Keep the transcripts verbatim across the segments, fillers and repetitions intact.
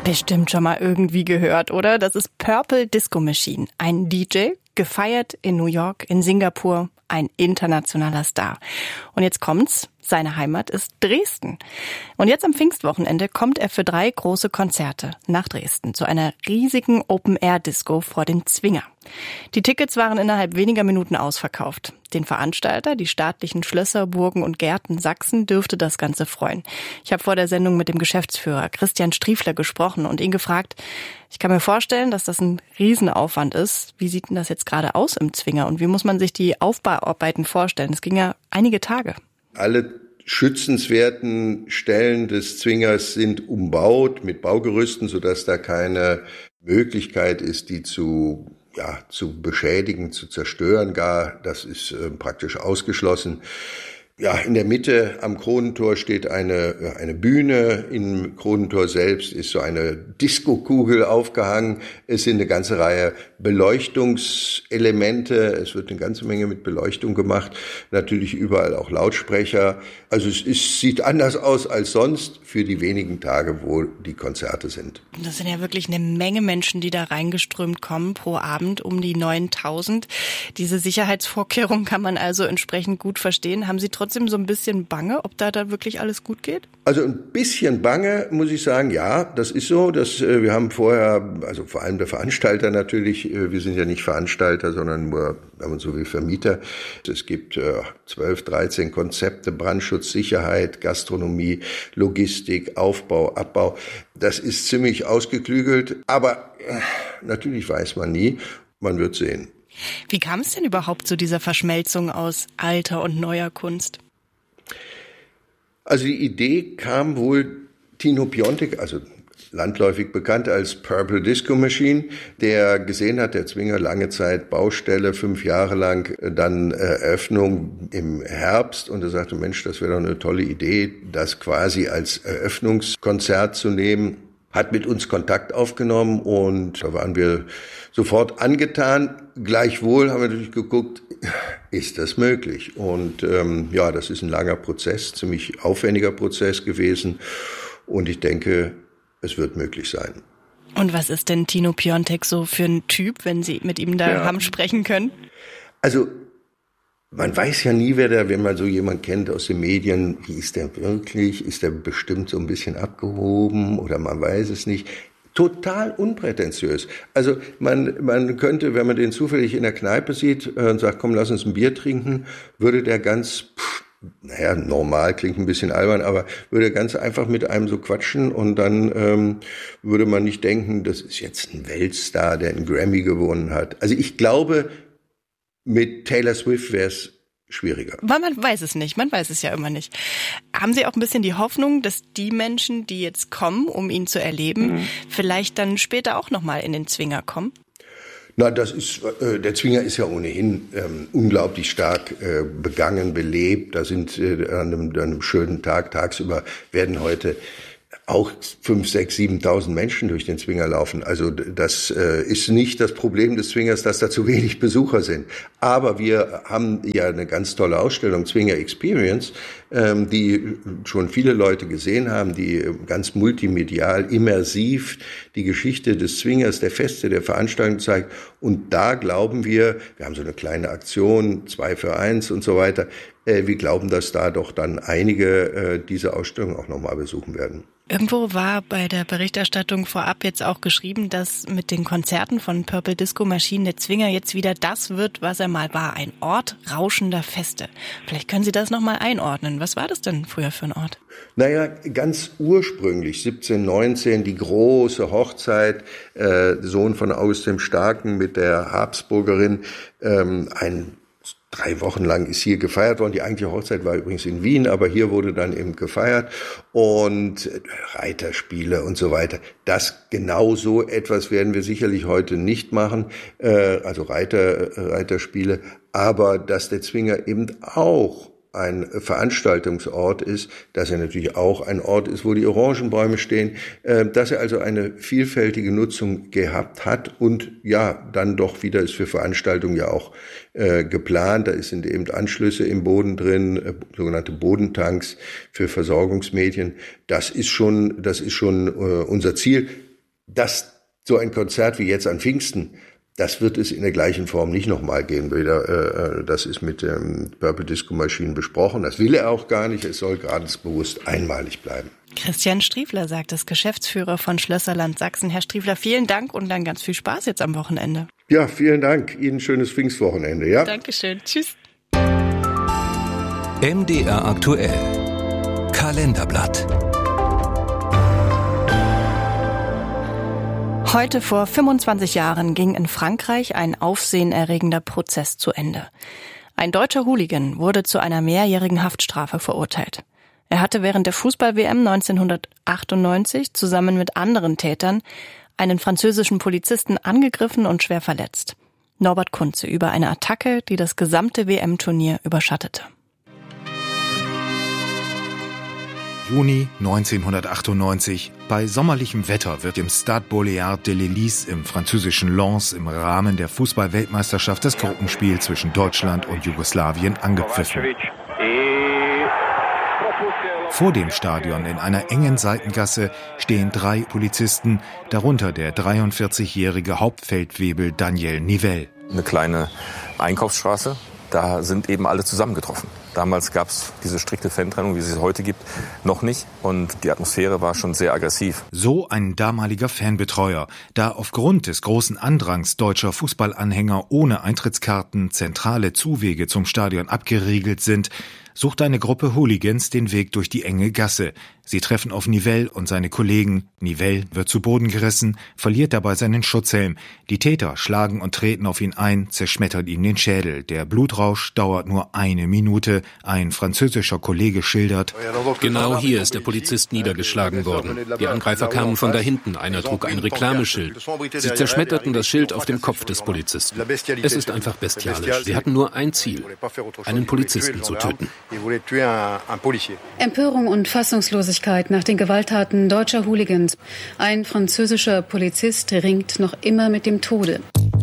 Bestimmt schon mal irgendwie gehört, oder? Das ist Purple Disco Machine. Ein D J, gefeiert in New York, in Singapur, ein internationaler Star. Und jetzt kommt's. Seine Heimat ist Dresden. Und jetzt am Pfingstwochenende kommt er für drei große Konzerte nach Dresden zu einer riesigen Open-Air-Disco vor dem Zwinger. Die Tickets waren innerhalb weniger Minuten ausverkauft. Den Veranstalter, die staatlichen Schlösser, Burgen und Gärten Sachsen, dürfte das Ganze freuen. Ich habe vor der Sendung mit dem Geschäftsführer Christian Striefler gesprochen und ihn gefragt, ich kann mir vorstellen, dass das ein Riesenaufwand ist. Wie sieht denn das jetzt gerade aus im Zwinger und wie muss man sich die Aufbauarbeiten vorstellen? Es ging ja einige Tage. Alle schützenswerten Stellen des Zwingers sind umbaut mit Baugerüsten, sodass da keine Möglichkeit ist, die zu, ja, zu beschädigen, zu zerstören gar. Das ist äh, praktisch ausgeschlossen. Ja, in der Mitte am Kronentor steht eine, eine Bühne. Im Kronentor selbst ist so eine Diskokugel aufgehangen. Es sind eine ganze Reihe Beleuchtungselemente. Es wird eine ganze Menge mit Beleuchtung gemacht. Natürlich überall auch Lautsprecher. Also es ist, sieht anders aus als sonst für die wenigen Tage, wo die Konzerte sind. Das sind ja wirklich eine Menge Menschen, die da reingeströmt kommen pro Abend, um die neuntausend. Diese Sicherheitsvorkehrungen kann man also entsprechend gut verstehen. Haben Sie trotzdem Trotzdem so ein bisschen Bange, ob da da wirklich alles gut geht? Also ein bisschen Bange, muss ich sagen, ja, das ist so. Dass, äh, wir haben vorher, also vor allem der Veranstalter natürlich, äh, wir sind ja nicht Veranstalter, sondern nur, wenn man so will, Vermieter. Es gibt äh, zwölf, dreizehn Konzepte, Brandschutz, Sicherheit, Gastronomie, Logistik, Aufbau, Abbau. Das ist ziemlich ausgeklügelt, aber äh, natürlich weiß man nie, man wird sehen. Wie kam es denn überhaupt zu dieser Verschmelzung aus alter und neuer Kunst? Also die Idee kam wohl Tino Piontek, also landläufig bekannt als Purple Disco Machine, der gesehen hat, der Zwinger lange Zeit Baustelle, fünf Jahre lang, dann Eröffnung im Herbst und er sagte, Mensch, das wäre doch eine tolle Idee, das quasi als Eröffnungskonzert zu nehmen. Hat mit uns Kontakt aufgenommen und da waren wir sofort angetan. Gleichwohl haben wir natürlich geguckt, ist das möglich? Und ähm, ja, das ist ein langer Prozess, ziemlich aufwendiger Prozess gewesen und ich denke, es wird möglich sein. Und was ist denn Tino Piontek so für ein Typ, wenn Sie mit ihm da ja. haben sprechen können? Also man weiß ja nie, wer der, wenn man so jemand kennt aus den Medien, wie ist der wirklich? Ist der bestimmt so ein bisschen abgehoben oder man weiß es nicht? Total unprätentiös. Also man man könnte, wenn man den zufällig in der Kneipe sieht äh, und sagt, komm, lass uns ein Bier trinken, würde der ganz, pff, naja, normal klingt ein bisschen albern, aber würde ganz einfach mit einem so quatschen und dann ähm, würde man nicht denken, das ist jetzt ein Weltstar, der einen Grammy gewonnen hat. Also ich glaube, mit Taylor Swift wäre es schwieriger. Man, man weiß es nicht, man weiß es ja immer nicht. Haben Sie auch ein bisschen die Hoffnung, dass die Menschen, die jetzt kommen, um ihn zu erleben, mhm. vielleicht dann später auch nochmal in den Zwinger kommen? Na, das ist, äh, der Zwinger ist ja ohnehin ähm, unglaublich stark äh, begangen, belebt. Da sind äh, an, einem, an einem schönen Tag, tagsüber werden heute auch fünf, sechs, siebentausend Menschen durch den Zwinger laufen. Also das äh, ist nicht das Problem des Zwingers, dass da zu wenig Besucher sind. Aber wir haben ja eine ganz tolle Ausstellung, Zwinger Experience, ähm, die schon viele Leute gesehen haben, die ganz multimedial, immersiv die Geschichte des Zwingers, der Feste, der Veranstaltung zeigt. Und da glauben wir, wir haben so eine kleine Aktion, zwei für eins und so weiter, äh, wir glauben, dass da doch dann einige äh, diese Ausstellung auch nochmal besuchen werden. Irgendwo war bei der Berichterstattung vorab jetzt auch geschrieben, dass mit den Konzerten von Purple Disco Machine der Zwinger jetzt wieder das wird, was er mal war, ein Ort rauschender Feste. Vielleicht können Sie das nochmal einordnen. Was war das denn früher für ein Ort? Naja, ganz ursprünglich, siebzehn neunzehn, die große Hochzeit, äh, Sohn von August dem Starken mit der Habsburgerin, ähm, ein Drei Wochen lang ist hier gefeiert worden. Die eigentliche Hochzeit war übrigens in Wien, aber hier wurde dann eben gefeiert. Und Reiterspiele und so weiter. Das genau so etwas werden wir sicherlich heute nicht machen, äh, also Reiter, Reiterspiele. Aber dass der Zwinger eben auch ein Veranstaltungsort ist, dass er natürlich auch ein Ort ist, wo die Orangenbäume stehen, äh, dass er also eine vielfältige Nutzung gehabt hat und ja, dann doch wieder ist für Veranstaltungen ja auch äh, geplant. Da sind eben Anschlüsse im Boden drin, äh, sogenannte Bodentanks für Versorgungsmedien. Das ist schon, das ist schon äh, unser Ziel. dass so ein Konzert wie jetzt an Pfingsten, das wird es in der gleichen Form nicht nochmal gehen. Wieder, äh, das ist mit dem Purple Disco Machine besprochen. Das will er auch gar nicht. Es soll ganz bewusst einmalig bleiben. Christian Striefler sagt es, Geschäftsführer von Schlösserland Sachsen. Herr Striefler, vielen Dank und dann ganz viel Spaß jetzt am Wochenende. Ja, vielen Dank. Ihnen ein schönes Pfingstwochenende. Ja? Dankeschön. Tschüss. M D R aktuell. Kalenderblatt. Heute vor fünfundzwanzig Jahren ging in Frankreich ein aufsehenerregender Prozess zu Ende. Ein deutscher Hooligan wurde zu einer mehrjährigen Haftstrafe verurteilt. Er hatte während der Fußball-W M neunzehnhundertachtundneunzig zusammen mit anderen Tätern einen französischen Polizisten angegriffen und schwer verletzt. Norbert Kunze über eine Attacke, die das gesamte W M-Turnier überschattete. Juni neunzehnhundertachtundneunzig. Bei sommerlichem Wetter wird im Stade Boléard de l'Hélice im französischen Lens im Rahmen der Fußball-Weltmeisterschaft das Gruppenspiel zwischen Deutschland und Jugoslawien angepfiffen. Vor dem Stadion in einer engen Seitengasse stehen drei Polizisten, darunter der dreiundvierzigjährige Hauptfeldwebel Daniel Nivelle. Eine kleine Einkaufsstraße, da sind eben alle zusammengetroffen. Damals gab es diese strikte Fantrennung, wie es es heute gibt, noch nicht. Und die Atmosphäre war schon sehr aggressiv. So ein damaliger Fanbetreuer, da aufgrund des großen Andrangs deutscher Fußballanhänger ohne Eintrittskarten zentrale Zuwege zum Stadion abgeriegelt sind, sucht eine Gruppe Hooligans den Weg durch die enge Gasse. Sie treffen auf Nivelle und seine Kollegen. Nivelle wird zu Boden gerissen, verliert dabei seinen Schutzhelm. Die Täter schlagen und treten auf ihn ein, zerschmettern ihm den Schädel. Der Blutrausch dauert nur eine Minute. Ein französischer Kollege schildert: Genau hier ist der Polizist niedergeschlagen worden. Die Angreifer kamen von da hinten. Einer trug ein Reklameschild. Sie zerschmetterten das Schild auf dem Kopf des Polizisten. Es ist einfach bestialisch. Sie hatten nur ein Ziel: einen Polizisten zu töten. Empörung und Fassungslosigkeit nach den Gewalttaten deutscher Hooligans. Ein französischer Polizist ringt noch immer mit dem Tode.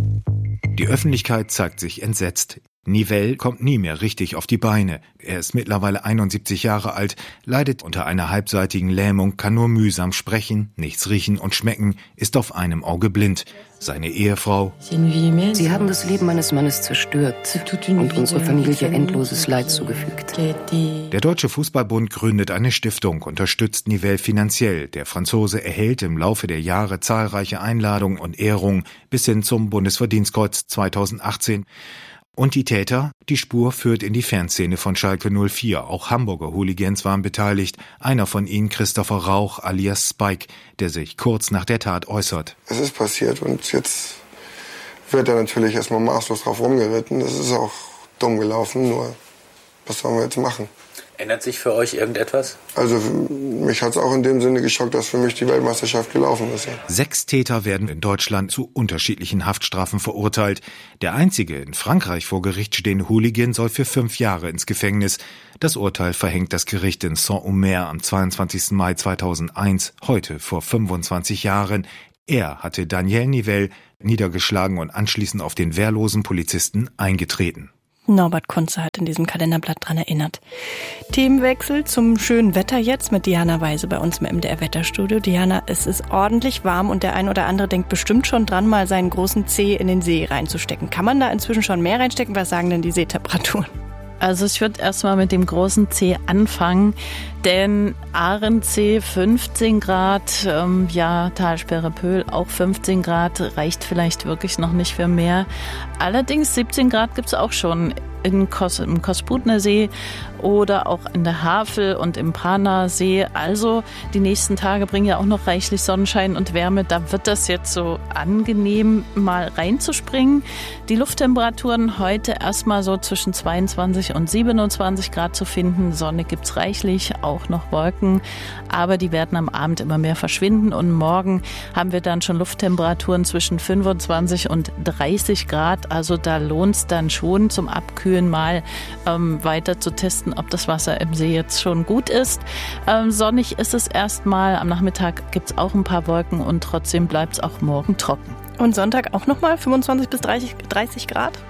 Die Öffentlichkeit zeigt sich entsetzt. Nivelle kommt nie mehr richtig auf die Beine. Er ist mittlerweile einundsiebzig Jahre alt, leidet unter einer halbseitigen Lähmung, kann nur mühsam sprechen, nichts riechen und schmecken, ist auf einem Auge blind. Seine Ehefrau: Sie haben das Leben meines Mannes zerstört und unserer Familie endloses Leid zugefügt. Der Deutsche Fußballbund gründet eine Stiftung, unterstützt Nivelle finanziell. Der Franzose erhält im Laufe der Jahre zahlreiche Einladungen und Ehrungen bis hin zum Bundesverdienstkreuz zweitausendachtzehn. Und die Täter? Die Spur führt in die Fanszene von Schalke null vier. Auch Hamburger Hooligans waren beteiligt. Einer von ihnen, Christopher Rauch alias Spike, der sich kurz nach der Tat äußert. Es ist passiert und jetzt wird er natürlich erstmal maßlos drauf rumgeritten. Das ist auch dumm gelaufen, nur was sollen wir jetzt machen? Ändert sich für euch irgendetwas? Also mich hat es auch in dem Sinne geschockt, dass für mich die Weltmeisterschaft gelaufen ist. Ja. Sechs Täter werden in Deutschland zu unterschiedlichen Haftstrafen verurteilt. Der einzige in Frankreich vor Gericht stehende Hooligan soll für fünf Jahre ins Gefängnis. Das Urteil verhängt das Gericht in Saint-Omer am zweiundzwanzigsten Mai zweitausendeins, heute vor fünfundzwanzig Jahren. Er hatte Daniel Nivelle niedergeschlagen und anschließend auf den wehrlosen Polizisten eingetreten. Norbert Kunze hat in diesem Kalenderblatt dran erinnert. Themenwechsel zum schönen Wetter jetzt mit Diana Weise bei uns im M D R-Wetterstudio. Diana, es ist ordentlich warm und der ein oder andere denkt bestimmt schon dran, mal seinen großen Zeh in den See reinzustecken. Kann man da inzwischen schon mehr reinstecken? Was sagen denn die Seetemperaturen? Also ich würde erstmal mit dem großen C anfangen, denn Ahrensee fünfzehn Grad, ähm, ja, Talsperre Pöhl auch fünfzehn Grad, reicht vielleicht wirklich noch nicht für mehr. Allerdings siebzehn Grad gibt's auch schon in Kos, im Kosputner See oder auch in der Havel und im Praner See. Also die nächsten Tage bringen ja auch noch reichlich Sonnenschein und Wärme. Da wird das jetzt so angenehm, mal reinzuspringen. Die Lufttemperaturen heute erstmal so zwischen zweiundzwanzig und siebenundzwanzig Grad zu finden. Sonne gibt's reichlich, auch noch Wolken, aber die werden am Abend immer mehr verschwinden und morgen haben wir dann schon Lufttemperaturen zwischen fünfundzwanzig und dreißig Grad. Also da lohnt's dann schon zum Abkühlen mal ähm, weiter zu testen, ob das Wasser im See jetzt schon gut ist. Ähm, sonnig ist es erstmal. Am Nachmittag gibt es auch ein paar Wolken und trotzdem bleibt es auch morgen trocken. Und Sonntag auch nochmal fünfundzwanzig bis dreißig, dreißig Grad?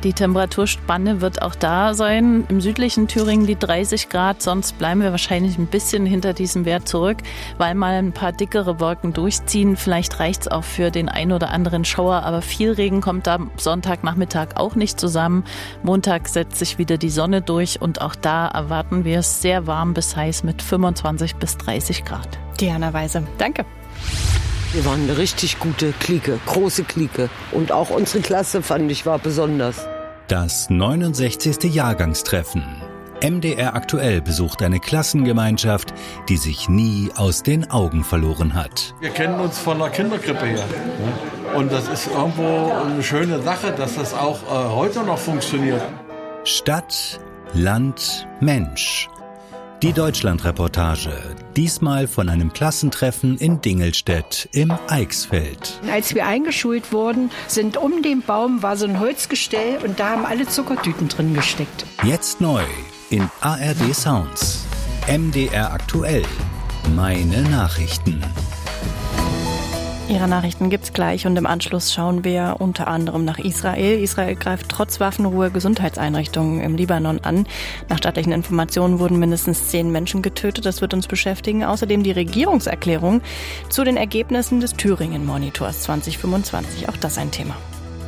Die Temperaturspanne wird auch da sein. Im südlichen Thüringen die dreißig Grad, sonst bleiben wir wahrscheinlich ein bisschen hinter diesem Wert zurück, weil mal ein paar dickere Wolken durchziehen. Vielleicht reicht es auch für den ein oder anderen Schauer, aber viel Regen kommt am Sonntagnachmittag auch nicht zusammen. Montag setzt sich wieder die Sonne durch und auch da erwarten wir es sehr warm bis heiß mit fünfundzwanzig bis dreißig Grad. Diana Weise, danke. Wir waren eine richtig gute Clique, große Clique. Und auch unsere Klasse, fand ich, war besonders. Das neunundsechzigste Jahrgangstreffen. M D R aktuell besucht eine Klassengemeinschaft, die sich nie aus den Augen verloren hat. Wir kennen uns von der Kinderkrippe her. Und das ist irgendwo eine schöne Sache, dass das auch äh, heute noch funktioniert. Stadt, Land, Mensch. Die Deutschlandreportage, diesmal von einem Klassentreffen in Dingelstedt im Eichsfeld. Als wir eingeschult wurden, sind um den Baum war so ein Holzgestell und da haben alle Zuckertüten drin gesteckt. Jetzt neu in A R D Sounds. M D R aktuell. Meine Nachrichten. Ihre Nachrichten gibt's gleich und im Anschluss schauen wir unter anderem nach Israel. Israel greift trotz Waffenruhe Gesundheitseinrichtungen im Libanon an. Nach staatlichen Informationen wurden mindestens zehn Menschen getötet. Das wird uns beschäftigen. Außerdem die Regierungserklärung zu den Ergebnissen des Thüringen-Monitors zwanzig fünfundzwanzig. Auch das ein Thema.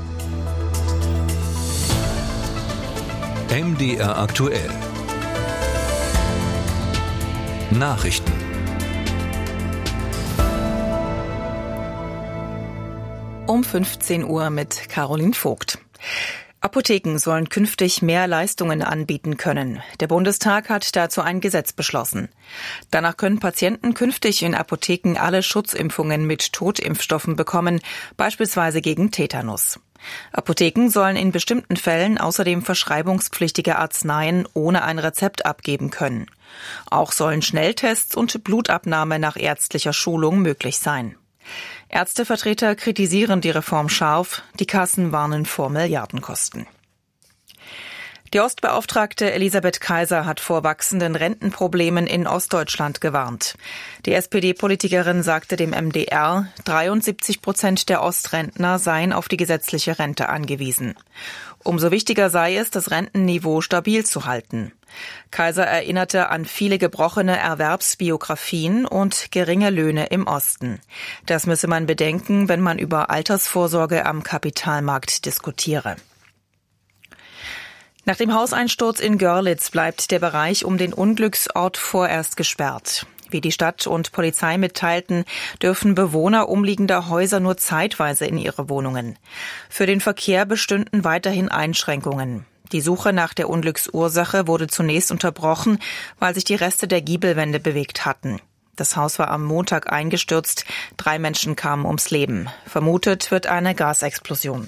M D R aktuell. Nachrichten. Um fünfzehn Uhr mit Caroline Vogt. Apotheken sollen künftig mehr Leistungen anbieten können. Der Bundestag hat dazu ein Gesetz beschlossen. Danach können Patienten künftig in Apotheken alle Schutzimpfungen mit Totimpfstoffen bekommen, beispielsweise gegen Tetanus. Apotheken sollen in bestimmten Fällen außerdem verschreibungspflichtige Arzneien ohne ein Rezept abgeben können. Auch sollen Schnelltests und Blutabnahme nach ärztlicher Schulung möglich sein. Ärztevertreter kritisieren die Reform scharf, die Kassen warnen vor Milliardenkosten. Die Ostbeauftragte Elisabeth Kaiser hat vor wachsenden Rentenproblemen in Ostdeutschland gewarnt. Die S P D-Politikerin sagte dem M D R, dreiundsiebzig Prozent der Ostrentner seien auf die gesetzliche Rente angewiesen. Umso wichtiger sei es, das Rentenniveau stabil zu halten. Kaiser erinnerte an viele gebrochene Erwerbsbiografien und geringe Löhne im Osten. Das müsse man bedenken, wenn man über Altersvorsorge am Kapitalmarkt diskutiere. Nach dem Hauseinsturz in Görlitz bleibt der Bereich um den Unglücksort vorerst gesperrt. Wie die Stadt und Polizei mitteilten, dürfen Bewohner umliegender Häuser nur zeitweise in ihre Wohnungen. Für den Verkehr bestünden weiterhin Einschränkungen. Die Suche nach der Unglücksursache wurde zunächst unterbrochen, weil sich die Reste der Giebelwände bewegt hatten. Das Haus war am Montag eingestürzt, drei Menschen kamen ums Leben. Vermutet wird eine Gasexplosion.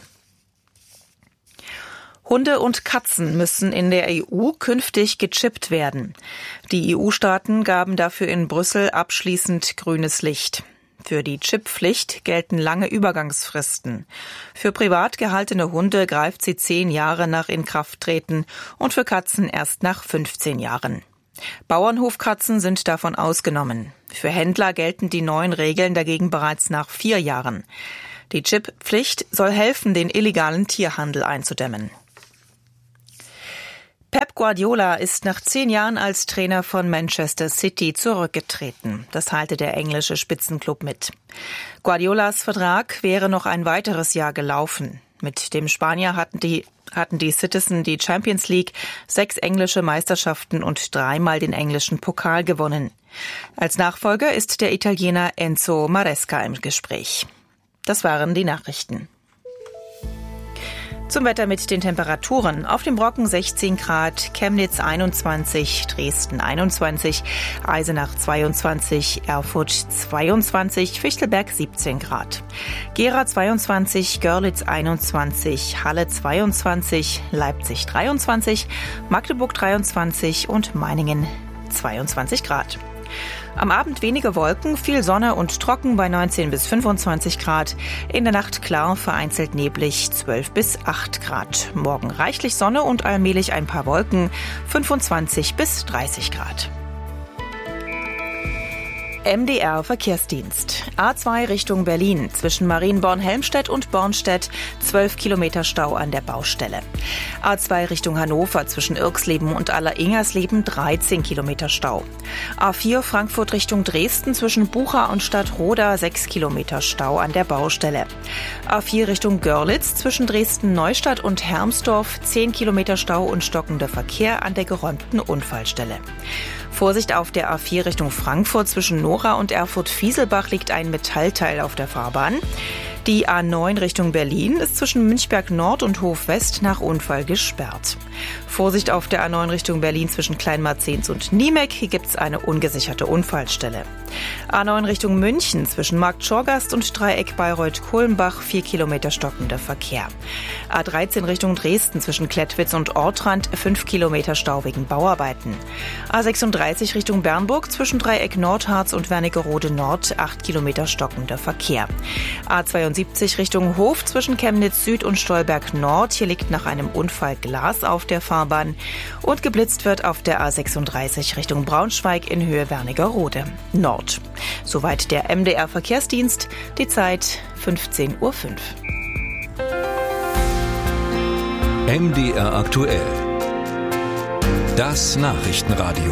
Hunde und Katzen müssen in der E U künftig gechippt werden. Die E U-Staaten gaben dafür in Brüssel abschließend grünes Licht. Für die Chippflicht gelten lange Übergangsfristen. Für privat gehaltene Hunde greift sie zehn Jahre nach Inkrafttreten und für Katzen erst nach fünfzehn Jahren. Bauernhofkatzen sind davon ausgenommen. Für Händler gelten die neuen Regeln dagegen bereits nach vier Jahren. Die Chipppflicht soll helfen, den illegalen Tierhandel einzudämmen. Pep Guardiola ist nach zehn Jahren als Trainer von Manchester City zurückgetreten. Das teilte der englische Spitzenklub mit. Guardiolas Vertrag wäre noch ein weiteres Jahr gelaufen. Mit dem Spanier hatten die, hatten die Citizen die Champions League, sechs englische Meisterschaften und dreimal den englischen Pokal gewonnen. Als Nachfolger ist der Italiener Enzo Maresca im Gespräch. Das waren die Nachrichten. Zum Wetter mit den Temperaturen. Auf dem Brocken sechzehn Grad, Chemnitz einundzwanzig, Dresden einundzwanzig, Eisenach zweiundzwanzig, Erfurt zweiundzwanzig, Fichtelberg siebzehn Grad. Gera zweiundzwanzig, Görlitz einundzwanzig, Halle zweiundzwanzig, Leipzig dreiundzwanzig, Magdeburg dreiundzwanzig und Meiningen zweiundzwanzig Grad. Am Abend wenige Wolken, viel Sonne und trocken bei neunzehn bis fünfundzwanzig Grad. In der Nacht klar, vereinzelt neblig, zwölf bis acht Grad. Morgen reichlich Sonne und allmählich ein paar Wolken, fünfundzwanzig bis dreißig Grad. M D R Verkehrsdienst. A zwei Richtung Berlin. Zwischen Marienborn-Helmstedt und Bornstedt zwölf Kilometer Stau an der Baustelle. A zwei Richtung Hannover. Zwischen Irxleben und Aller-Ingersleben dreizehn Kilometer Stau. A vier Frankfurt Richtung Dresden. Zwischen Bucha und Stadtroda sechs Kilometer Stau an der Baustelle. A vier Richtung Görlitz. Zwischen Dresden-Neustadt und Hermsdorf zehn Kilometer Stau und stockender Verkehr an der geräumten Unfallstelle. Vorsicht auf der A vier Richtung Frankfurt. Zwischen Nora und Erfurt-Fieselbach liegt ein Metallteil auf der Fahrbahn. Die A neun Richtung Berlin ist zwischen Münchberg Nord und Hof West nach Unfall gesperrt. Vorsicht auf der A neun Richtung Berlin zwischen Kleinmarzens und Niemek. Hier gibt es eine ungesicherte Unfallstelle. A neun Richtung München zwischen Markt Schorgast und Dreieck Bayreuth-Kohlenbach vier Kilometer stockender Verkehr. A dreizehn Richtung Dresden zwischen Klettwitz und Ortrand fünf Kilometer Stau wegen Bauarbeiten. A sechsunddreißig Richtung Bernburg zwischen Dreieck Nordharz und Wernigerode Nord acht Kilometer stockender Verkehr. A zweiundsiebzig Richtung Hof zwischen Chemnitz Süd und Stolberg Nord. Hier liegt nach einem Unfall Glas auf der Fahrbahn. Und geblitzt wird auf der A sechsunddreißig Richtung Braunschweig in Höhe Wernigerode Nord. Soweit der M D R Verkehrsdienst. Die Zeit fünfzehn Uhr fünf. M D R aktuell. Das Nachrichtenradio.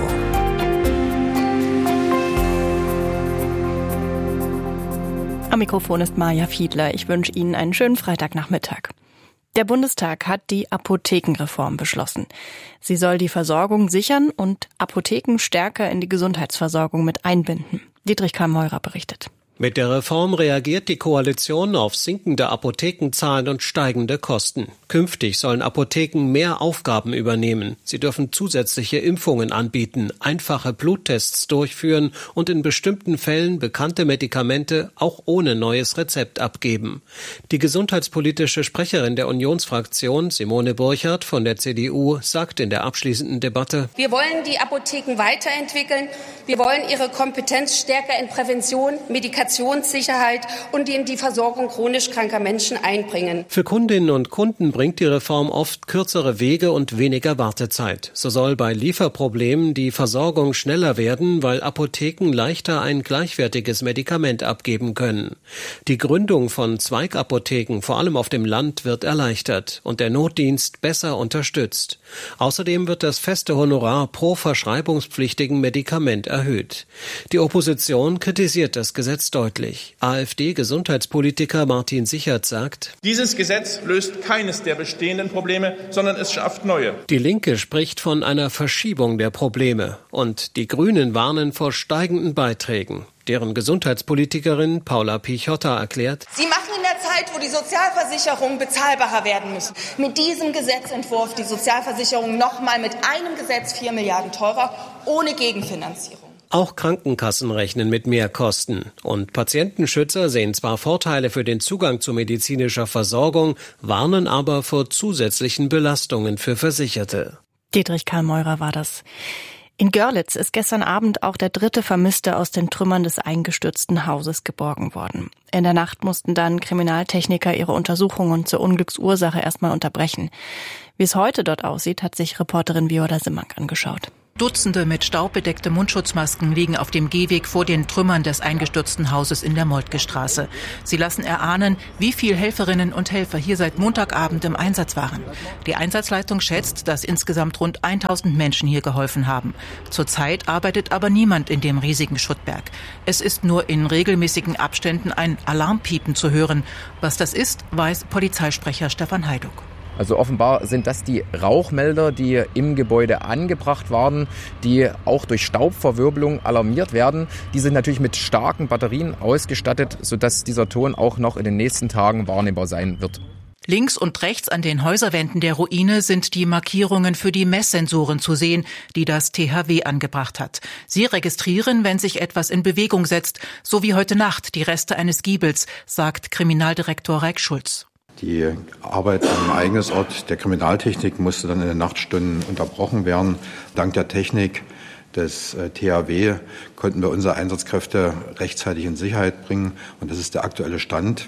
Am Mikrofon ist Maja Fiedler. Ich wünsche Ihnen einen schönen Freitagnachmittag. Der Bundestag hat die Apothekenreform beschlossen. Sie soll die Versorgung sichern und Apotheken stärker in die Gesundheitsversorgung mit einbinden. Dietrich Kamm-Meurer berichtet. Mit der Reform reagiert die Koalition auf sinkende Apothekenzahlen und steigende Kosten. Künftig sollen Apotheken mehr Aufgaben übernehmen. Sie dürfen zusätzliche Impfungen anbieten, einfache Bluttests durchführen und in bestimmten Fällen bekannte Medikamente auch ohne neues Rezept abgeben. Die gesundheitspolitische Sprecherin der Unionsfraktion, Simone Burchardt von der C D U, sagt in der abschließenden Debatte: Wir wollen die Apotheken weiterentwickeln. Wir wollen ihre Kompetenz stärker in Prävention, Medikationssicherheit und in die Versorgung chronisch kranker Menschen einbringen. Für Kundinnen und Kunden bringt die Reform oft kürzere Wege und weniger Wartezeit. So soll bei Lieferproblemen die Versorgung schneller werden, weil Apotheken leichter ein gleichwertiges Medikament abgeben können. Die Gründung von Zweigapotheken, vor allem auf dem Land, wird erleichtert und der Notdienst besser unterstützt. Außerdem wird das feste Honorar pro verschreibungspflichtigen Medikament erhöht. Die Opposition kritisiert das Gesetz deutlich. AfD-Gesundheitspolitiker Martin Sichert sagt: Dieses Gesetz löst keines der bestehenden Probleme, sondern es schafft neue. Die Linke spricht von einer Verschiebung der Probleme und die Grünen warnen vor steigenden Beiträgen. Deren Gesundheitspolitikerin Paula Pichotta erklärt: Sie machen in der Zeit, wo die Sozialversicherungen bezahlbarer werden müssen, mit diesem Gesetzentwurf die Sozialversicherung nochmal mit einem Gesetz vier Milliarden teurer, ohne Gegenfinanzierung. Auch Krankenkassen rechnen mit Mehrkosten. Und Patientenschützer sehen zwar Vorteile für den Zugang zu medizinischer Versorgung, warnen aber vor zusätzlichen Belastungen für Versicherte. Dietrich Kamm-Meurer war das. In Görlitz ist gestern Abend auch der dritte Vermisste aus den Trümmern des eingestürzten Hauses geborgen worden. In der Nacht mussten dann Kriminaltechniker ihre Untersuchungen zur Unglücksursache erstmal unterbrechen. Wie es heute dort aussieht, hat sich Reporterin Viola Simmank angeschaut. Dutzende mit Staub bedeckte Mundschutzmasken liegen auf dem Gehweg vor den Trümmern des eingestürzten Hauses in der Moltke-Straße. Sie lassen erahnen, wie viel Helferinnen und Helfer hier seit Montagabend im Einsatz waren. Die Einsatzleitung schätzt, dass insgesamt rund tausend Menschen hier geholfen haben. Zurzeit arbeitet aber niemand in dem riesigen Schuttberg. Es ist nur in regelmäßigen Abständen ein Alarmpiepen zu hören. Was das ist, weiß Polizeisprecher Stefan Heiduck. Also offenbar sind das die Rauchmelder, die im Gebäude angebracht waren, die auch durch Staubverwirbelung alarmiert werden. Die sind natürlich mit starken Batterien ausgestattet, sodass dieser Ton auch noch in den nächsten Tagen wahrnehmbar sein wird. Links und rechts an den Häuserwänden der Ruine sind die Markierungen für die Messsensoren zu sehen, die das T H W angebracht hat. Sie registrieren, wenn sich etwas in Bewegung setzt, so wie heute Nacht die Reste eines Giebels, sagt Kriminaldirektor Reik Schulz. Die Arbeit am Ereignisort der Kriminaltechnik musste dann in den Nachtstunden unterbrochen werden. Dank der Technik des T H W konnten wir unsere Einsatzkräfte rechtzeitig in Sicherheit bringen. Und das ist der aktuelle Stand.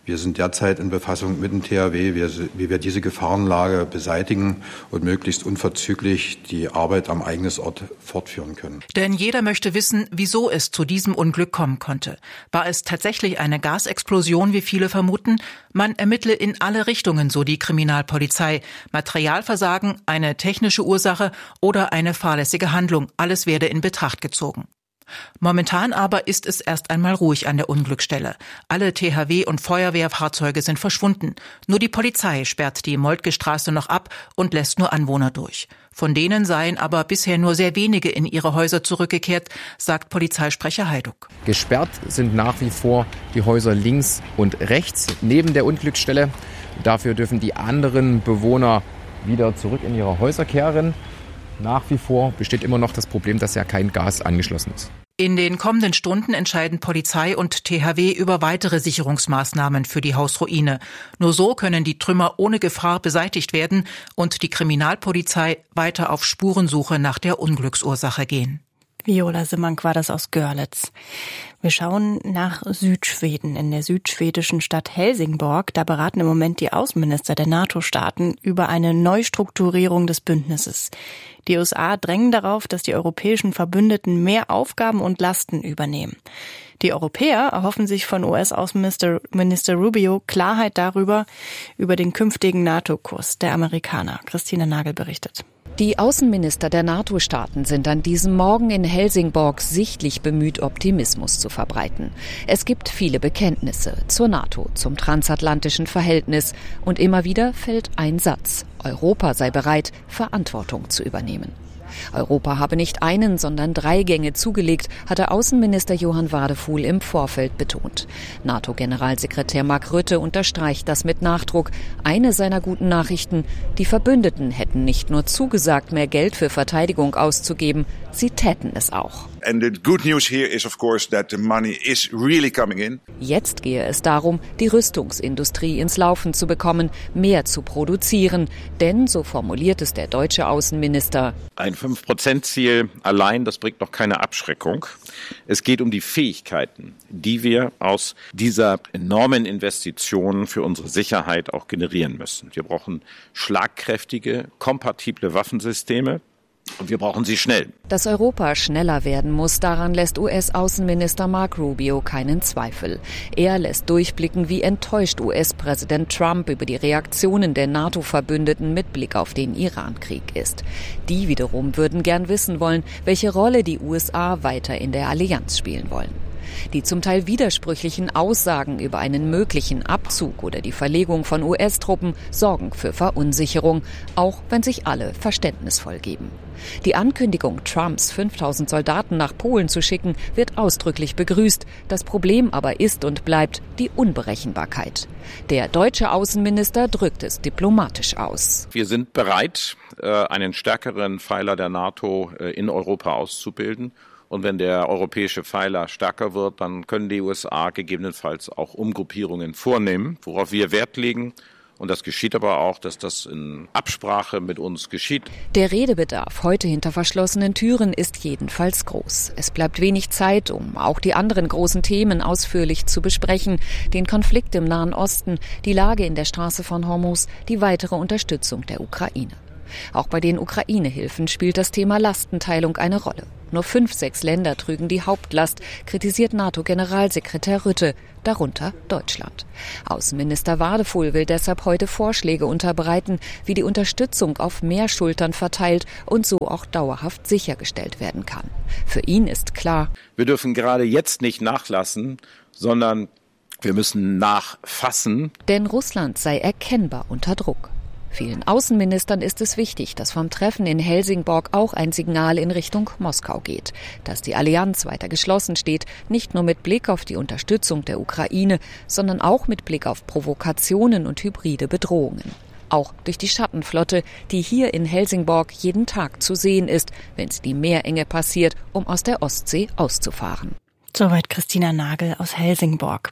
Wir sind derzeit in Befassung mit dem T H W, wie wir diese Gefahrenlage beseitigen und möglichst unverzüglich die Arbeit am Ereignisort fortführen können. Denn jeder möchte wissen, wieso es zu diesem Unglück kommen konnte. War es tatsächlich eine Gasexplosion, wie viele vermuten? Man ermittle in alle Richtungen, so die Kriminalpolizei. Materialversagen, eine technische Ursache oder eine fahrlässige Handlung. Alles werde in Betracht gezogen. Momentan aber ist es erst einmal ruhig an der Unglücksstelle. Alle T H W- und Feuerwehrfahrzeuge sind verschwunden. Nur die Polizei sperrt die Moltke-Straße noch ab und lässt nur Anwohner durch. Von denen seien aber bisher nur sehr wenige in ihre Häuser zurückgekehrt, sagt Polizeisprecher Heiduck. Gesperrt sind nach wie vor die Häuser links und rechts neben der Unglücksstelle. Dafür dürfen die anderen Bewohner wieder zurück in ihre Häuser kehren. Nach wie vor besteht immer noch das Problem, dass ja kein Gas angeschlossen ist. In den kommenden Stunden entscheiden Polizei und T H W über weitere Sicherungsmaßnahmen für die Hausruine. Nur so können die Trümmer ohne Gefahr beseitigt werden und die Kriminalpolizei weiter auf Spurensuche nach der Unglücksursache gehen. Viola Simmank war das aus Görlitz. Wir schauen nach Südschweden, in der südschwedischen Stadt Helsingborg. Da beraten im Moment die Außenminister der NATO-Staaten über eine Neustrukturierung des Bündnisses. Die U S A drängen darauf, dass die europäischen Verbündeten mehr Aufgaben und Lasten übernehmen. Die Europäer erhoffen sich von U S-Außenminister Minister Rubio Klarheit darüber, über den künftigen NATO-Kurs der Amerikaner. Christina Nagel berichtet. Die Außenminister der NATO-Staaten sind an diesem Morgen in Helsingborg sichtlich bemüht, Optimismus zu verbreiten. Es gibt viele Bekenntnisse zur NATO, zum transatlantischen Verhältnis und immer wieder fällt ein Satz: Europa sei bereit, Verantwortung zu übernehmen. Europa habe nicht einen, sondern drei Gänge zugelegt, hatte Außenminister Johann Wadefuhl im Vorfeld betont. NATO-Generalsekretär Mark Rutte unterstreicht das mit Nachdruck. Eine seiner guten Nachrichten: Die Verbündeten hätten nicht nur zugesagt, mehr Geld für Verteidigung auszugeben, sie täten es auch. And the good news here is of course that the money is really coming in. Jetzt gehe es darum, die Rüstungsindustrie ins Laufen zu bekommen, mehr zu produzieren. Denn, so formuliert es der deutsche Außenminister, ein fünf Prozent Ziel allein, das bringt noch keine Abschreckung. Es geht um die Fähigkeiten, die wir aus dieser enormen Investition für unsere Sicherheit auch generieren müssen. Wir brauchen schlagkräftige, kompatible Waffensysteme. Und wir brauchen sie schnell. Dass Europa schneller werden muss, daran lässt U S-Außenminister Mark Rubio keinen Zweifel. Er lässt durchblicken, wie enttäuscht U S-Präsident Trump über die Reaktionen der NATO-Verbündeten mit Blick auf den Iran-Krieg ist. Die wiederum würden gern wissen wollen, welche Rolle die U S A weiter in der Allianz spielen wollen. Die zum Teil widersprüchlichen Aussagen über einen möglichen Abzug oder die Verlegung von U S-Truppen sorgen für Verunsicherung, auch wenn sich alle verständnisvoll geben. Die Ankündigung Trumps, fünftausend Soldaten nach Polen zu schicken, wird ausdrücklich begrüßt. Das Problem aber ist und bleibt die Unberechenbarkeit. Der deutsche Außenminister drückt es diplomatisch aus. Wir sind bereit, einen stärkeren Pfeiler der NATO in Europa auszubilden. Und wenn der europäische Pfeiler stärker wird, dann können die U S A gegebenenfalls auch Umgruppierungen vornehmen, worauf wir Wert legen. Und das geschieht aber auch, dass das in Absprache mit uns geschieht. Der Redebedarf heute hinter verschlossenen Türen ist jedenfalls groß. Es bleibt wenig Zeit, um auch die anderen großen Themen ausführlich zu besprechen. Den Konflikt im Nahen Osten, die Lage in der Straße von Hormuz, die weitere Unterstützung der Ukraine. Auch bei den Ukraine-Hilfen spielt das Thema Lastenteilung eine Rolle. Nur fünf, sechs Länder trügen die Hauptlast, kritisiert NATO-Generalsekretär Rutte, darunter Deutschland. Außenminister Wadefuhl will deshalb heute Vorschläge unterbreiten, wie die Unterstützung auf mehr Schultern verteilt und so auch dauerhaft sichergestellt werden kann. Für ihn ist klar: Wir dürfen gerade jetzt nicht nachlassen, sondern wir müssen nachfassen. Denn Russland sei erkennbar unter Druck. Vielen Außenministern ist es wichtig, dass vom Treffen in Helsingborg auch ein Signal in Richtung Moskau geht, dass die Allianz weiter geschlossen steht, nicht nur mit Blick auf die Unterstützung der Ukraine, sondern auch mit Blick auf Provokationen und hybride Bedrohungen. Auch durch die Schattenflotte, die hier in Helsingborg jeden Tag zu sehen ist, wenn sie die Meerenge passiert, um aus der Ostsee auszufahren. Soweit Christina Nagel aus Helsingborg.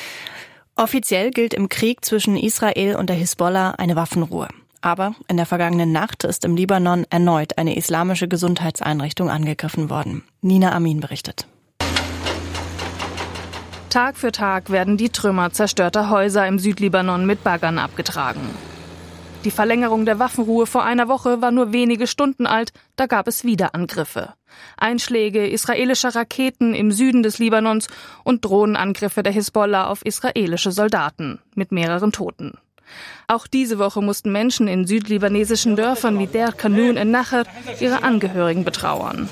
Offiziell gilt im Krieg zwischen Israel und der Hisbollah eine Waffenruhe. Aber in der vergangenen Nacht ist im Libanon erneut eine islamische Gesundheitseinrichtung angegriffen worden. Nina Amin berichtet. Tag für Tag werden die Trümmer zerstörter Häuser im Südlibanon mit Baggern abgetragen. Die Verlängerung der Waffenruhe vor einer Woche war nur wenige Stunden alt, da gab es wieder Angriffe. Einschläge israelischer Raketen im Süden des Libanons und Drohnenangriffe der Hisbollah auf israelische Soldaten mit mehreren Toten. Auch diese Woche mussten Menschen in südlibanesischen Dörfern wie Der Kanun in Nachar ihre Angehörigen betrauern.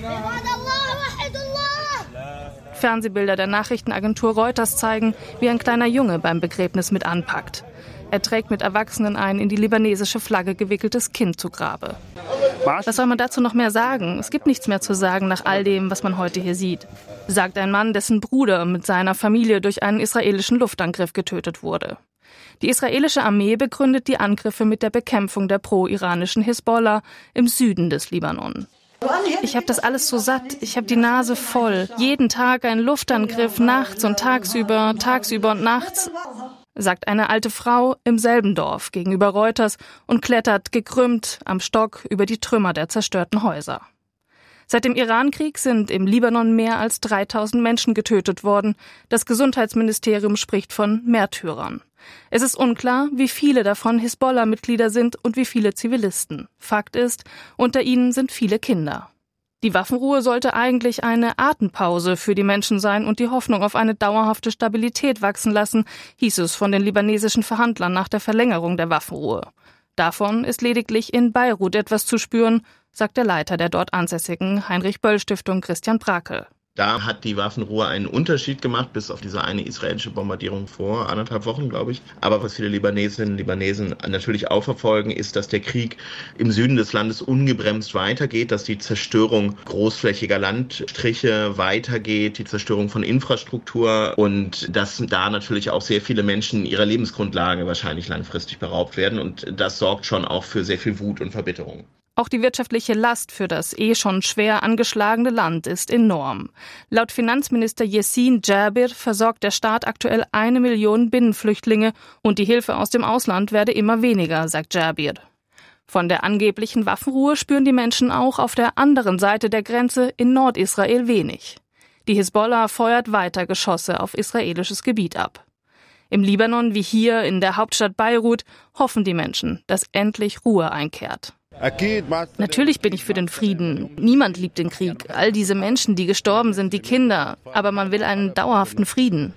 Fernsehbilder der Nachrichtenagentur Reuters zeigen, wie ein kleiner Junge beim Begräbnis mit anpackt. Er trägt mit Erwachsenen ein in die libanesische Flagge gewickeltes Kind zu Grabe. Was soll man dazu noch mehr sagen? Es gibt nichts mehr zu sagen nach all dem, was man heute hier sieht, sagt ein Mann, dessen Bruder mit seiner Familie durch einen israelischen Luftangriff getötet wurde. Die israelische Armee begründet die Angriffe mit der Bekämpfung der pro-iranischen Hisbollah im Süden des Libanon. Ich habe das alles so satt, ich habe die Nase voll. Jeden Tag ein Luftangriff, nachts und tagsüber, tagsüber und nachts, sagt eine alte Frau im selben Dorf gegenüber Reuters und klettert gekrümmt am Stock über die Trümmer der zerstörten Häuser. Seit dem Irankrieg sind im Libanon mehr als dreitausend Menschen getötet worden. Das Gesundheitsministerium spricht von Märtyrern. Es ist unklar, wie viele davon Hisbollah-Mitglieder sind und wie viele Zivilisten. Fakt ist, unter ihnen sind viele Kinder. Die Waffenruhe sollte eigentlich eine Atempause für die Menschen sein und die Hoffnung auf eine dauerhafte Stabilität wachsen lassen, hieß es von den libanesischen Verhandlern nach der Verlängerung der Waffenruhe. Davon ist lediglich in Beirut etwas zu spüren, sagt der Leiter der dort ansässigen Heinrich-Böll-Stiftung Christian Brakel. Da hat die Waffenruhe einen Unterschied gemacht, bis auf diese eine israelische Bombardierung vor anderthalb Wochen, glaube ich. Aber was viele Libanesinnen und Libanesen natürlich auch verfolgen, ist, dass der Krieg im Süden des Landes ungebremst weitergeht, dass die Zerstörung großflächiger Landstriche weitergeht, die Zerstörung von Infrastruktur und dass da natürlich auch sehr viele Menschen ihrer Lebensgrundlage wahrscheinlich langfristig beraubt werden. Und das sorgt schon auch für sehr viel Wut und Verbitterung. Auch die wirtschaftliche Last für das eh schon schwer angeschlagene Land ist enorm. Laut Finanzminister Yassin Jabir versorgt der Staat aktuell eine Million Binnenflüchtlinge und die Hilfe aus dem Ausland werde immer weniger, sagt Jabir. Von der angeblichen Waffenruhe spüren die Menschen auch auf der anderen Seite der Grenze in Nordisrael wenig. Die Hisbollah feuert weiter Geschosse auf israelisches Gebiet ab. Im Libanon wie hier in der Hauptstadt Beirut hoffen die Menschen, dass endlich Ruhe einkehrt. Natürlich bin ich für den Frieden. Niemand liebt den Krieg. All diese Menschen, die gestorben sind, die Kinder. Aber man will einen dauerhaften Frieden.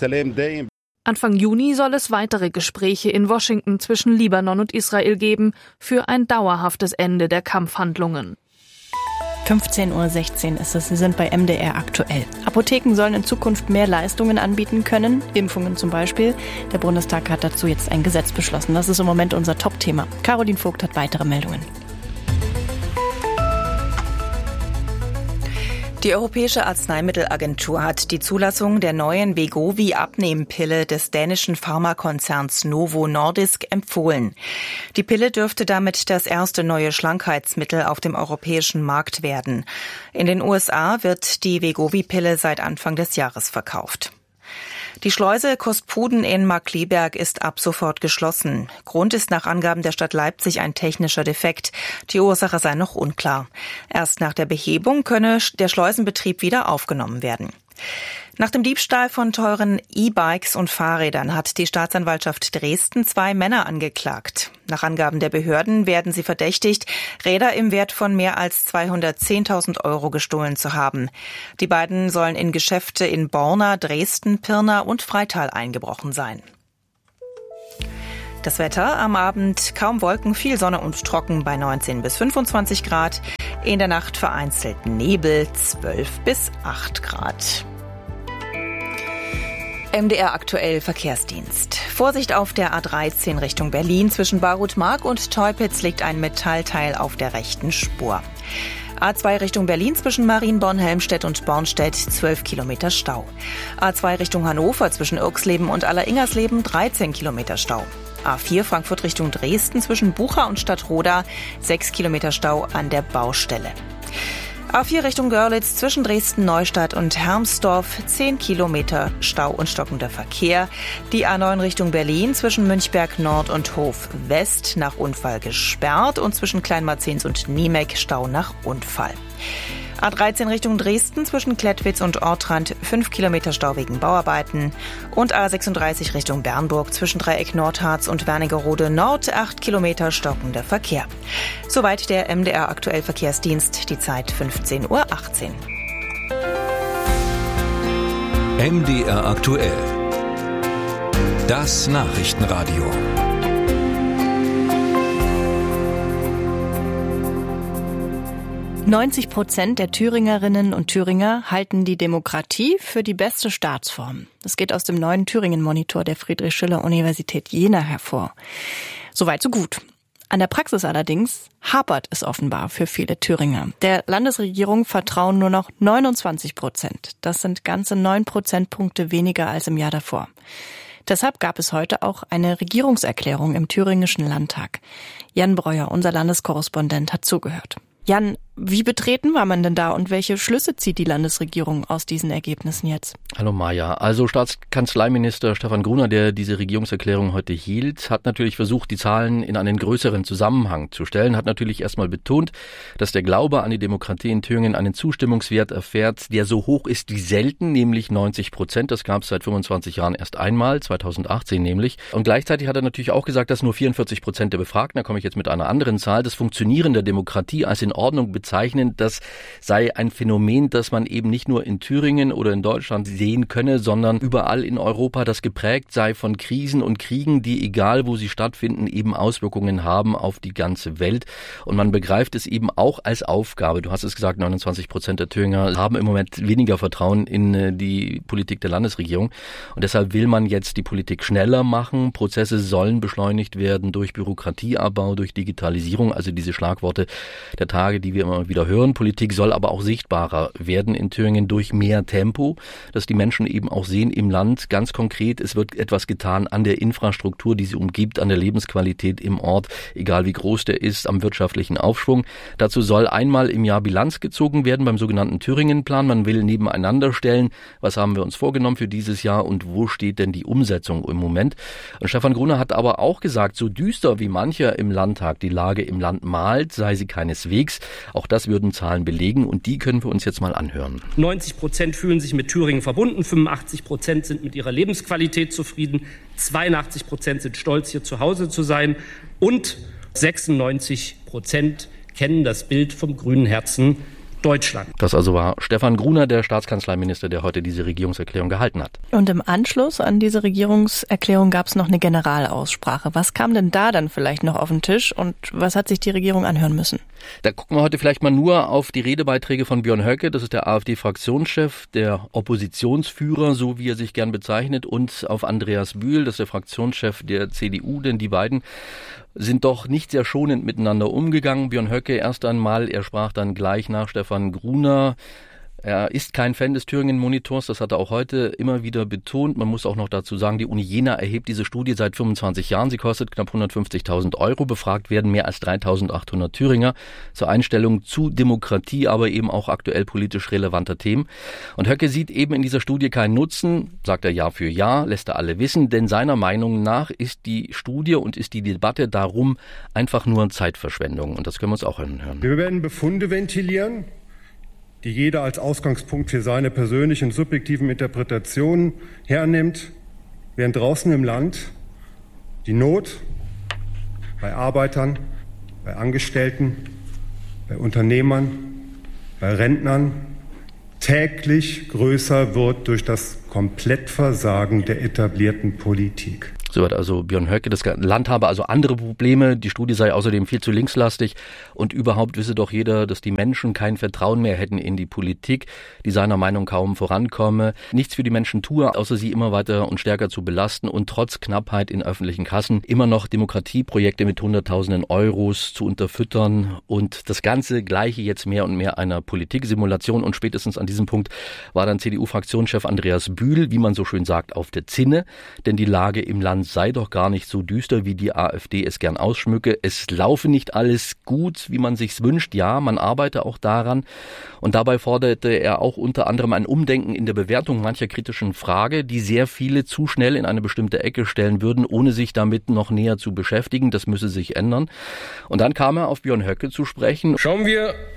Anfang Juni soll es weitere Gespräche in Washington zwischen Libanon und Israel geben für ein dauerhaftes Ende der Kampfhandlungen. fünfzehn Uhr sechzehn ist es. Sie sind bei M D R aktuell. Apotheken sollen in Zukunft mehr Leistungen anbieten können, Impfungen zum Beispiel. Der Bundestag hat dazu jetzt ein Gesetz beschlossen. Das ist im Moment unser Top-Thema. Caroline Vogt hat weitere Meldungen. Die Europäische Arzneimittelagentur hat die Zulassung der neuen Wegovy-Abnehmpille des dänischen Pharmakonzerns Novo Nordisk empfohlen. Die Pille dürfte damit das erste neue Schlankheitsmittel auf dem europäischen Markt werden. In den U S A wird die Wegovy-Pille seit Anfang des Jahres verkauft. Die Schleuse Kospuden in Markkleeberg ist ab sofort geschlossen. Grund ist nach Angaben der Stadt Leipzig ein technischer Defekt. Die Ursache sei noch unklar. Erst nach der Behebung könne der Schleusenbetrieb wieder aufgenommen werden. Nach dem Diebstahl von teuren E-Bikes und Fahrrädern hat die Staatsanwaltschaft Dresden zwei Männer angeklagt. Nach Angaben der Behörden werden sie verdächtigt, Räder im Wert von mehr als zweihundertzehntausend Euro gestohlen zu haben. Die beiden sollen in Geschäfte in Borna, Dresden, Pirna und Freital eingebrochen sein. Das Wetter: am Abend kaum Wolken, viel Sonne und trocken bei neunzehn bis fünfundzwanzig Grad. In der Nacht vereinzelt Nebel, zwölf bis acht Grad. M D R aktuell Verkehrsdienst. Vorsicht auf der A dreizehn Richtung Berlin. Zwischen Barutmark und Teupitz liegt ein Metallteil auf der rechten Spur. A zwei Richtung Berlin zwischen Marienborn, Helmstedt und Bornstedt zwölf Kilometer Stau. A zwei Richtung Hannover zwischen Irxleben und Allersingersleben dreizehn Kilometer Stau. A vier Frankfurt Richtung Dresden zwischen Bucha und Stadtroda sechs Kilometer Stau an der Baustelle. A vier Richtung Görlitz zwischen Dresden-Neustadt und Hermsdorf zehn Kilometer Stau und stockender Verkehr. Die A neun Richtung Berlin zwischen Münchberg Nord und Hof West nach Unfall gesperrt und zwischen Kleinmarzens und Niemek Stau nach Unfall. A dreizehn Richtung Dresden zwischen Klettwitz und Ortrand fünf Kilometer Stau wegen Bauarbeiten. Und A sechsunddreißig Richtung Bernburg zwischen Dreieck Nordharz und Wernigerode Nord acht Kilometer stockender Verkehr. Soweit der M D R Aktuell Verkehrsdienst, die Zeit fünfzehn Uhr achtzehn. M D R Aktuell. Das Nachrichtenradio. neunzig Prozent der Thüringerinnen und Thüringer halten die Demokratie für die beste Staatsform. Das geht aus dem neuen Thüringen-Monitor der Friedrich-Schiller-Universität Jena hervor. Soweit so gut. An der Praxis allerdings hapert es offenbar für viele Thüringer. Der Landesregierung vertrauen nur noch neunundzwanzig Prozent. Das sind ganze neun Prozentpunkte weniger als im Jahr davor. Deshalb gab es heute auch eine Regierungserklärung im Thüringischen Landtag. Jan Breuer, unser Landeskorrespondent, hat zugehört. Jan, wie betreten war man denn da und welche Schlüsse zieht die Landesregierung aus diesen Ergebnissen jetzt? Hallo Maja. Also Staatskanzleiminister Stefan Gruner, der diese Regierungserklärung heute hielt, hat natürlich versucht, die Zahlen in einen größeren Zusammenhang zu stellen, hat natürlich erstmal betont, dass der Glaube an die Demokratie in Thüringen einen Zustimmungswert erfährt, der so hoch ist wie selten, nämlich neunzig Prozent. Das gab es seit fünfundzwanzig Jahren erst einmal, zweitausendachtzehn nämlich. Und gleichzeitig hat er natürlich auch gesagt, dass nur vierundvierzig Prozent der Befragten, da komme ich jetzt mit einer anderen Zahl, das Funktionieren der Demokratie als in Ordnung bezeichnen. Das sei ein Phänomen, das man eben nicht nur in Thüringen oder in Deutschland sehen könne, sondern überall in Europa, das geprägt sei von Krisen und Kriegen, die, egal wo sie stattfinden, eben Auswirkungen haben auf die ganze Welt. Und man begreift es eben auch als Aufgabe. Du hast es gesagt, neunundzwanzig Prozent der Thüringer haben im Moment weniger Vertrauen in die Politik der Landesregierung. Und deshalb will man jetzt die Politik schneller machen. Prozesse sollen beschleunigt werden durch Bürokratieabbau, durch Digitalisierung, also diese Schlagworte der Tage, die wir immer wieder hören. Politik soll aber auch sichtbarer werden in Thüringen durch mehr Tempo, dass die Menschen eben auch sehen im Land ganz konkret, es wird etwas getan an der Infrastruktur, die sie umgibt, an der Lebensqualität im Ort, egal wie groß der ist, am wirtschaftlichen Aufschwung. Dazu soll einmal im Jahr Bilanz gezogen werden beim sogenannten Thüringen-Plan. Man will nebeneinander stellen, was haben wir uns vorgenommen für dieses Jahr und wo steht denn die Umsetzung im Moment. Und Stefan Gruner hat aber auch gesagt, so düster wie mancher im Landtag die Lage im Land malt, sei sie keineswegs. Auch das würden Zahlen belegen und die können wir uns jetzt mal anhören. neunzig Prozent fühlen sich mit Thüringen verbunden, fünfundachtzig Prozent sind mit ihrer Lebensqualität zufrieden, zweiundachtzig Prozent sind stolz, hier zu Hause zu sein und sechsundneunzig Prozent kennen das Bild vom grünen Herzen Deutschland. Das also war Stefan Gruner, der Staatskanzleiminister, der heute diese Regierungserklärung gehalten hat. Und im Anschluss an diese Regierungserklärung gab es noch eine Generalaussprache. Was kam denn da dann vielleicht noch auf den Tisch und was hat sich die Regierung anhören müssen? Da gucken wir heute vielleicht mal nur auf die Redebeiträge von Björn Höcke, das ist der AfD-Fraktionschef, der Oppositionsführer, so wie er sich gern bezeichnet, und auf Andreas Bühl, das ist der Fraktionschef der C D U, denn die beiden sind doch nicht sehr schonend miteinander umgegangen. Björn Höcke erst einmal, er sprach dann gleich nach Stefan Gruner. Er ist kein Fan des Thüringen-Monitors, das hat er auch heute immer wieder betont. Man muss auch noch dazu sagen, die Uni Jena erhebt diese Studie seit fünfundzwanzig Jahren. Sie kostet knapp hundertfünfzigtausend Euro. Befragt werden mehr als dreitausendachthundert Thüringer zur Einstellung zu Demokratie, aber eben auch aktuell politisch relevanter Themen. Und Höcke sieht eben in dieser Studie keinen Nutzen, sagt er Jahr für Jahr, lässt er alle wissen, denn seiner Meinung nach ist die Studie und ist die Debatte darum einfach nur Zeitverschwendung. Und das können wir uns auch anhören. Wir werden Befunde ventilieren, die jeder als Ausgangspunkt für seine persönlichen subjektiven Interpretationen hernimmt, während draußen im Land die Not bei Arbeitern, bei Angestellten, bei Unternehmern, bei Rentnern täglich größer wird durch das Komplettversagen der etablierten Politik. So hat also Björn Höcke, das Land habe also andere Probleme, die Studie sei außerdem viel zu linkslastig und überhaupt wisse doch jeder, dass die Menschen kein Vertrauen mehr hätten in die Politik, die seiner Meinung kaum vorankomme, nichts für die Menschen tue, außer sie immer weiter und stärker zu belasten und trotz Knappheit in öffentlichen Kassen immer noch Demokratieprojekte mit Hunderttausenden Euros zu unterfüttern und das Ganze gleiche jetzt mehr und mehr einer Politiksimulation und spätestens an diesem Punkt war dann C D U-Fraktionschef Andreas Bühl, wie man so schön sagt, auf der Zinne, denn die Lage im Land sei doch gar nicht so düster, wie die AfD es gern ausschmücke. Es laufe nicht alles gut, wie man sich's wünscht. Ja, man arbeite auch daran. Und dabei forderte er auch unter anderem ein Umdenken in der Bewertung mancher kritischen Frage, die sehr viele zu schnell in eine bestimmte Ecke stellen würden, ohne sich damit noch näher zu beschäftigen. Das müsse sich ändern. Und dann kam er auf Björn Höcke zu sprechen. Schauen wir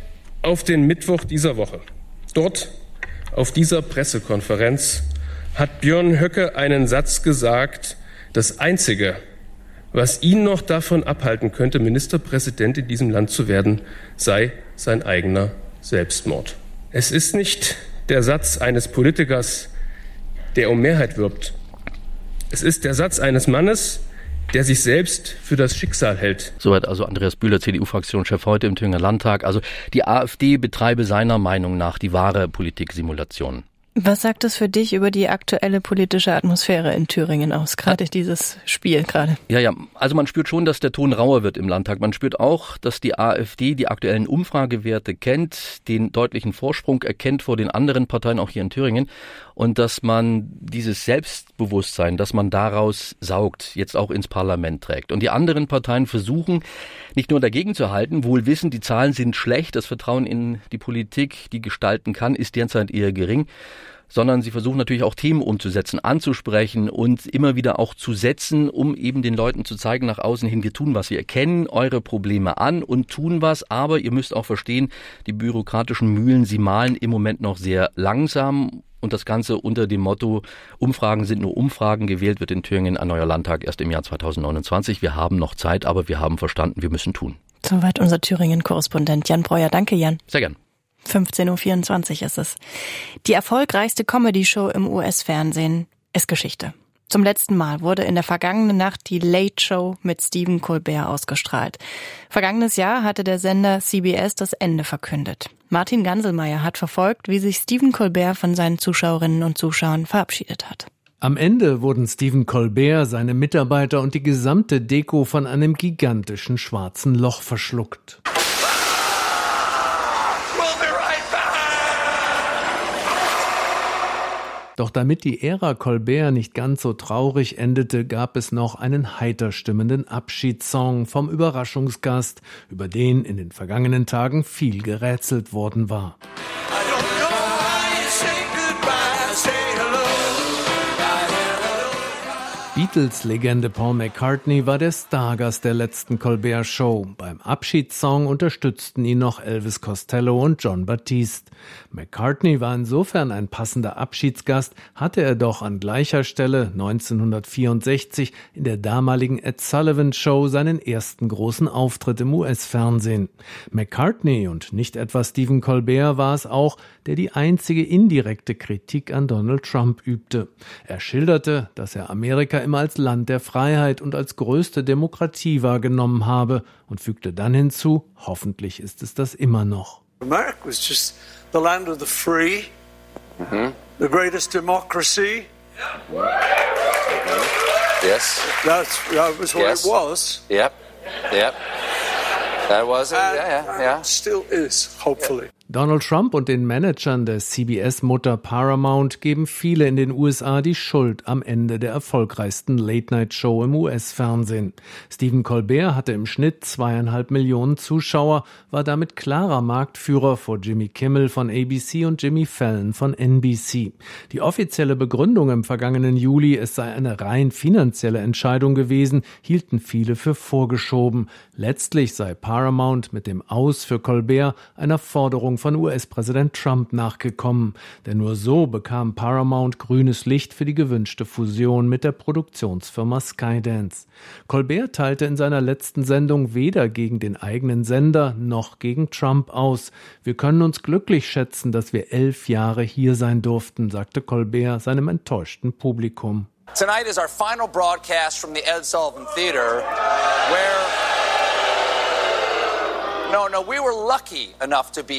auf den Mittwoch dieser Woche. Dort, auf dieser Pressekonferenz, hat Björn Höcke einen Satz gesagt: Das Einzige, was ihn noch davon abhalten könnte, Ministerpräsident in diesem Land zu werden, sei sein eigener Selbstmord. Es ist nicht der Satz eines Politikers, der um Mehrheit wirbt. Es ist der Satz eines Mannes, der sich selbst für das Schicksal hält. Soweit also Andreas Bühler, C D U-Fraktionschef, heute im Thüringer Landtag. Also die AfD betreibe seiner Meinung nach die wahre Politiksimulation. Was sagt es für dich über die aktuelle politische Atmosphäre in Thüringen aus, gerade dieses Spiel gerade? Ja, ja, also man spürt schon, dass der Ton rauer wird im Landtag. Man spürt auch, dass die AfD die aktuellen Umfragewerte kennt, den deutlichen Vorsprung erkennt vor den anderen Parteien, auch hier in Thüringen, und dass man dieses Selbstbewusstsein, das man daraus saugt, jetzt auch ins Parlament trägt. Und die anderen Parteien versuchen, nicht nur dagegen zu halten, wohl wissend, die Zahlen sind schlecht, das Vertrauen in die Politik, die gestalten kann, ist derzeit eher gering, sondern sie versuchen natürlich auch Themen umzusetzen, anzusprechen und immer wieder auch zu setzen, um eben den Leuten zu zeigen nach außen hin, wir tun was, wir erkennen eure Probleme an und tun was, aber ihr müsst auch verstehen, die bürokratischen Mühlen, sie mahlen im Moment noch sehr langsam. Und das Ganze unter dem Motto, Umfragen sind nur Umfragen, gewählt wird in Thüringen ein neuer Landtag erst im Jahr zweitausendneunundzwanzig. Wir haben noch Zeit, aber wir haben verstanden, wir müssen tun. Soweit unser Thüringen-Korrespondent Jan Breuer. Danke, Jan. Sehr gern. fünfzehn Uhr vierundzwanzig ist es. Die erfolgreichste Comedy-Show im U S-Fernsehen ist Geschichte. Zum letzten Mal wurde in der vergangenen Nacht die Late Show mit Stephen Colbert ausgestrahlt. Vergangenes Jahr hatte der Sender C B S das Ende verkündet. Martin Ganselmeier hat verfolgt, wie sich Stephen Colbert von seinen Zuschauerinnen und Zuschauern verabschiedet hat. Am Ende wurden Stephen Colbert, seine Mitarbeiter und die gesamte Deko von einem gigantischen schwarzen Loch verschluckt. Doch damit die Ära Colbert nicht ganz so traurig endete, gab es noch einen heiter stimmenden Abschiedssong vom Überraschungsgast, über den in den vergangenen Tagen viel gerätselt worden war. Beatles-Legende Paul McCartney war der Stargast der letzten Colbert-Show. Beim Abschiedssong unterstützten ihn noch Elvis Costello und Jon Batiste. McCartney war insofern ein passender Abschiedsgast, hatte er doch an gleicher Stelle neunzehnhundertvierundsechzig in der damaligen Ed Sullivan Show seinen ersten großen Auftritt im U S-Fernsehen. McCartney und nicht etwa Stephen Colbert war es auch, der die einzige indirekte Kritik an Donald Trump übte. Er schilderte, dass er Amerika immer als Land der Freiheit und als größte Demokratie wahrgenommen habe und fügte dann hinzu, hoffentlich ist es das immer noch. America was just the land of the free, mm-hmm. the greatest democracy. Mm-hmm. Yes. That's, that was what yes. it was. Yep, yep. That was it, and, yeah, yeah, yeah. It still is, hopefully. Donald Trump und den Managern der C B S-Mutter Paramount geben viele in den U S A die Schuld am Ende der erfolgreichsten Late-Night-Show im U S-Fernsehen. Stephen Colbert hatte im Schnitt zweieinhalb Millionen Zuschauer, war damit klarer Marktführer vor Jimmy Kimmel von A B C und Jimmy Fallon von N B C. Die offizielle Begründung im vergangenen Juli, es sei eine rein finanzielle Entscheidung gewesen, hielten viele für vorgeschoben. Letztlich sei Paramount mit dem Aus für Colbert einer Forderung von U S-Präsident Trump nachgekommen. Denn nur so bekam Paramount grünes Licht für die gewünschte Fusion mit der Produktionsfirma Skydance. Colbert teilte in seiner letzten Sendung weder gegen den eigenen Sender noch gegen Trump aus. Wir können uns glücklich schätzen, dass wir elf Jahre hier sein durften, sagte Colbert seinem enttäuschten Publikum. Tonight is our final broadcast from the Ed Sullivan Theater, where no, no, we were lucky enough to be